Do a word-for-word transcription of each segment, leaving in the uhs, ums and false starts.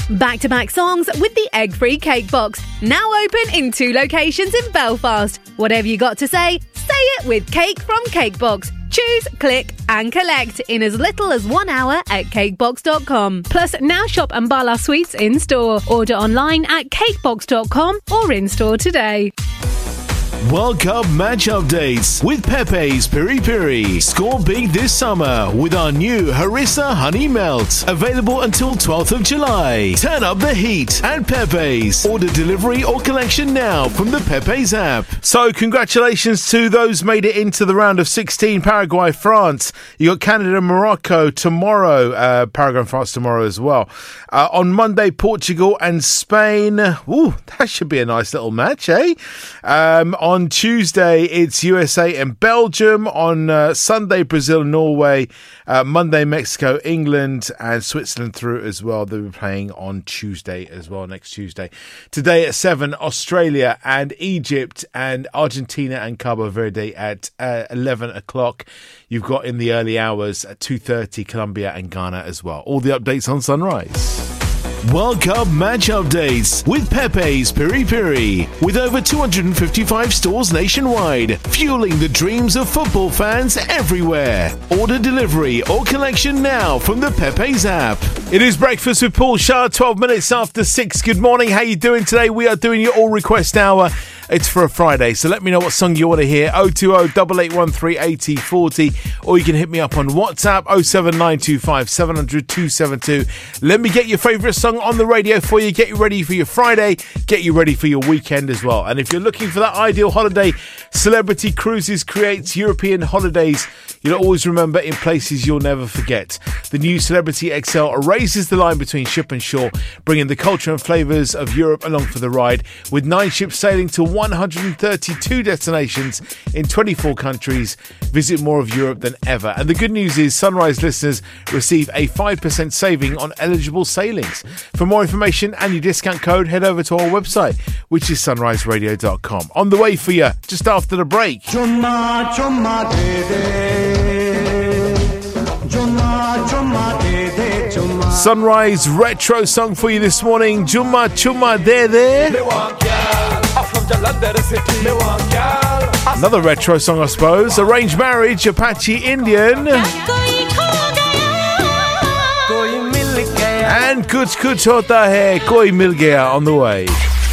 Back-to-back songs with the egg-free cake box. Now open in two locations in Belfast. Whatever you got to say, say it with Cake from Cakebox. Choose, click and collect in as little as one hour at cakebox dot com. Plus, now shop Ambala Sweets in-store. Order online at cakebox dot com or in-store today. World Cup match updates with Pepe's Piri Piri. Score big this summer with our new Harissa Honey Melt. Available until twelfth of July. Turn up the heat at Pepe's. Order delivery or collection now from the Pepe's app. So congratulations to those made it into the round of sixteen. Paraguay, France. You got Canada, Morocco tomorrow. Uh, Paraguay and France tomorrow as well. Uh, on Monday, Portugal and Spain. Ooh, that should be a nice little match, eh? Um, on On Tuesday, it's U S A and Belgium. On uh, Sunday, Brazil and Norway. Uh, Monday, Mexico, England and Switzerland through as well. They'll be playing on Tuesday as well, next Tuesday. Today at seven, Australia and Egypt, and Argentina and Cabo Verde at uh, eleven o'clock. You've got in the early hours at two thirty, Colombia and Ghana as well. All the updates on Sunrise. World Cup match updates with Pepe's Piri Piri. With over two hundred fifty-five stores nationwide, fueling the dreams of football fans everywhere. Order delivery or collection now from the Pepe's app. It is Breakfast with Paul Shah, twelve minutes after six. Good morning, how you doing today? We are doing your all request hour. It's for a Friday, so let me know what song you want to hear. oh two oh, eight eight one three, eight oh four oh, or you can hit me up on WhatsApp, oh seven nine two five, seven hundred, two seven two. Let me get your favourite song on the radio for you. Get you ready for your Friday, get you ready for your weekend as well. And if you're looking for that ideal holiday, Celebrity Cruises creates European holidays you'll always remember in places you'll never forget. The new Celebrity X L erases the line between ship and shore, bringing the culture and flavours of Europe along for the ride. With nine ships sailing to one hundred thirty-two destinations in twenty-four countries, visit more of Europe than ever. And the good news is Sunrise listeners receive a five percent saving on eligible sailings. For more information and your discount code, head over to our website, which is sunrise radio dot com. On the way for you, just after the break. Chumma, chumma, de, de. Chumma, chumma, de, de, chumma. Sunrise retro song for you this morning. Chumma, chumma, de, de. Another retro song, I suppose. Arranged Marriage, Apache Indian. And Kuch Kuch Hota Hai, Koi Mil Gaya on the way.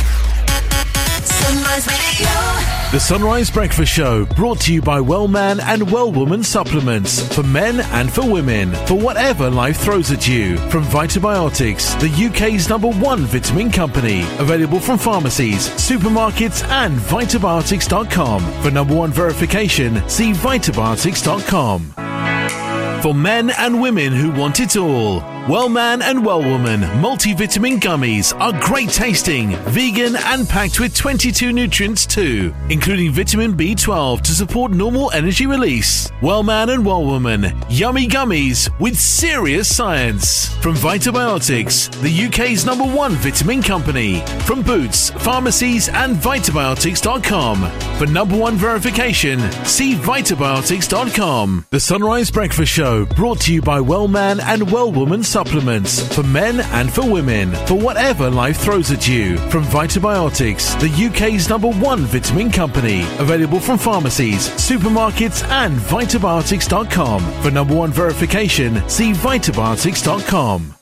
The Sunrise Breakfast Show, brought to you by Wellman and Wellwoman supplements for men and for women, for whatever life throws at you. From Vitabiotics, the U K's number one vitamin company, available from pharmacies, supermarkets and vitabiotics dot com. For number one verification, see vitabiotics dot com. For men and women who want it all, Wellman and Wellwoman multivitamin gummies are great tasting, vegan and packed with twenty-two nutrients too, including vitamin B twelve to support normal energy release. Wellman and Wellwoman, yummy gummies with serious science. From Vitabiotics, the U K's number one vitamin company. From Boots, pharmacies and vitabiotics dot com. For number one verification, see vitabiotics dot com. The Sunrise Breakfast Show, brought to you by Wellman and Wellwoman supplements for men and for women, for whatever life throws at you. From Vitabiotics, the U K's number one vitamin company, available from pharmacies, supermarkets and vitabiotics dot com. For number one verification, see vitabiotics dot com.